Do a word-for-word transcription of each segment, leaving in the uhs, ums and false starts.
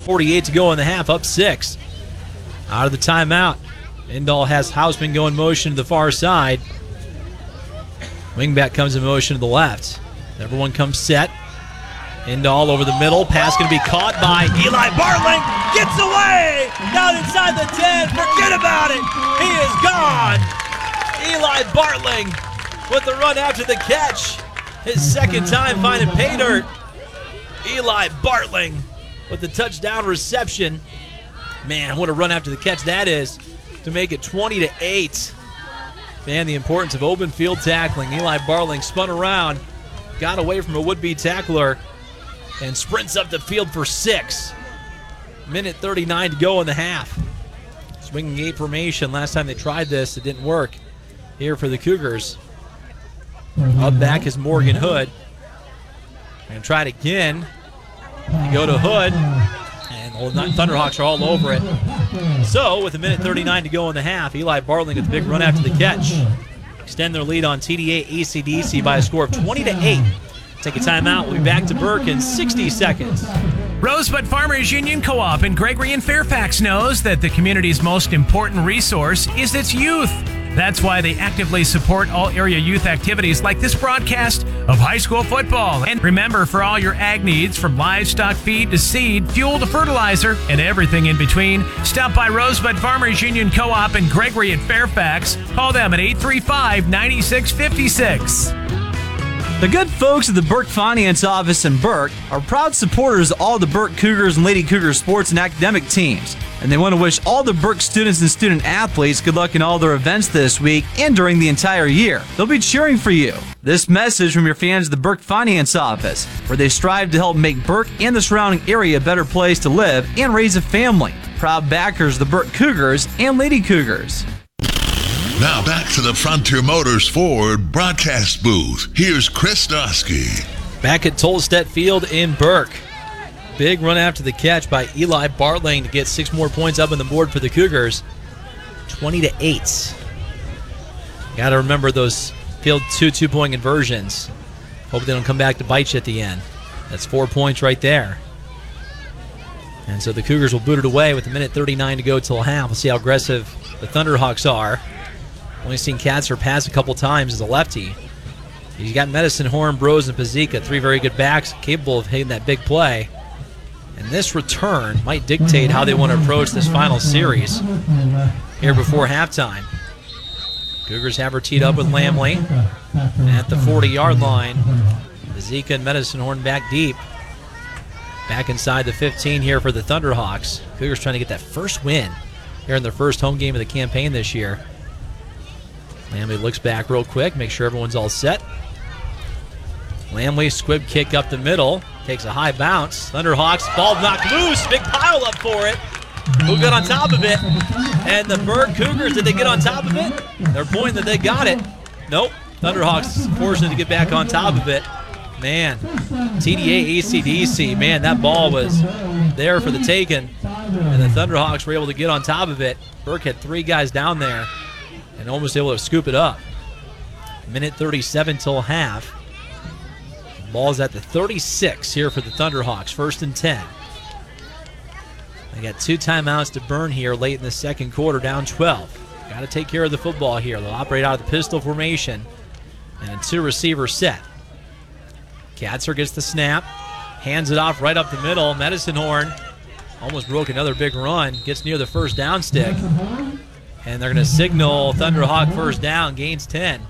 forty-eight to go in the half, up six. Out of the timeout. Indall has Hausman go in motion to the far side. Wingback comes in motion to the left. Everyone comes set. Indall over the middle. Pass going to be caught by Eli Bartling. Gets away! Down inside the ten. Forget about it. He is gone. Eli Bartling with the run after the catch. His second time finding pay dirt. Eli Bartling with the touchdown reception. Man, what a run after the catch that is to make it twenty to eight. Man, the importance of open field tackling. Eli Bartling spun around, got away from a would-be tackler, and sprints up the field for six. Minute thirty-nine to go in the half. Swinging eight formation. Last time they tried this, it didn't work. Here for the Cougars. Up back is Morgan Hood. And try it again. They go to Hood. And the Thunderhawks are all over it. So, with a minute thirty-nine to go in the half, Eli Bartling with the big run after the catch. Extend their lead on T D A A C D C by a score of twenty to eight. Take a timeout. We'll be back to Burke in sixty seconds. Rosebud Farmers Union Co-op in Gregory and Fairfax knows that the community's most important resource is its youth. That's why they actively support all area youth activities like this broadcast of high school football. And remember, for all your ag needs, from livestock feed to seed, fuel to fertilizer, and everything in between, stop by Rosebud Farmers Union Co-op in Gregory and Fairfax. Call them at eight three five, nine six five six. The good folks at the Burke Finance Office in Burke are proud supporters of all the Burke Cougars and Lady Cougars sports and academic teams. And they want to wish all the Burke students and student athletes good luck in all their events this week and during the entire year. They'll be cheering for you. This message from your fans of the Burke Finance Office, where they strive to help make Burke and the surrounding area a better place to live and raise a family. Proud backers of the Burke Cougars and Lady Cougars. Now back to the Frontier Motors Ford broadcast booth. Here's Chris Dosky. Back at Tolstedt Field in Burke. Big run after the catch by Eli Bartling to get six more points up on the board for the Cougars. twenty to eight. Got to remember those field two two-point conversions. Hope they don't come back to bite you at the end. That's four points right there. And so the Cougars will boot it away with a minute thirty-nine to go till half. We'll see how aggressive the Thunderhawks are. Only seen Katzer pass a couple times as a lefty. He's got Medicine Horn, Bros, and Pazika, three very good backs capable of hitting that big play. And this return might dictate how they want to approach this final series here before halftime. Cougars have her teed up with Lamley at the forty-yard line. Pazika and Medicine Horn back deep. Back inside the fifteen here for the Thunderhawks. Cougars trying to get that first win here in their first home game of the campaign this year. Lamley looks back real quick, make sure everyone's all set. Lamley, squib kick up the middle, takes a high bounce. Thunderhawks, ball knocked loose, big pile up for it. Who got on top of it? And the Burke Cougars, did they get on top of it? They're pointing that they got it. Nope, Thunderhawks fortunate to get back on top of it. Man, T D A A C D C, man, that ball was there for the taking. And the Thunderhawks were able to get on top of it. Burke had three guys down there and almost able to scoop it up. Minute thirty-seven till half. Ball's at the thirty-six here for the Thunderhawks, first and ten. They got two timeouts to burn here late in the second quarter, down twelve. Got to take care of the football here. They'll operate out of the pistol formation and a two-receiver set. Katzer gets the snap, hands it off right up the middle. Medicine Horn almost broke another big run, gets near the first down stick. And they're going to signal Thunderhawk first down, gains ten.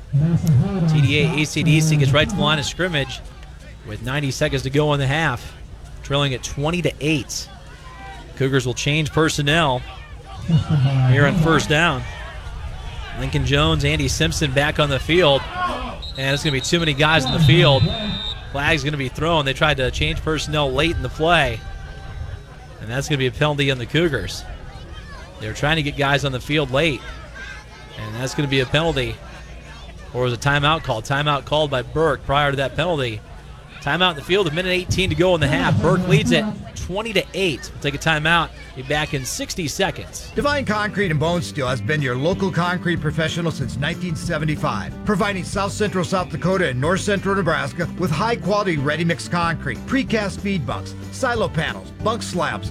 T D A A C D C gets right to the line of scrimmage with ninety seconds to go in the half, trailing at twenty to eight. Cougars will change personnel here on first down. Lincoln Jones, Andy Simpson back on the field. And it's going to be too many guys in the field. Flag's going to be thrown. They tried to change personnel late in the play. And that's going to be a penalty on the Cougars. They're trying to get guys on the field late. And that's going to be a penalty. Or was a timeout called? Timeout called by Burke prior to that penalty. Timeout in the field, a minute eighteen to go in the half. Burke leads it twenty to eight. We'll take a timeout. Be back in sixty seconds. Divine Concrete and Bone Steel has been your local concrete professional since nineteen seventy-five, providing South Central South Dakota and North Central Nebraska with high-quality ready-mix concrete, precast feed bunks, silo panels, bunk slabs,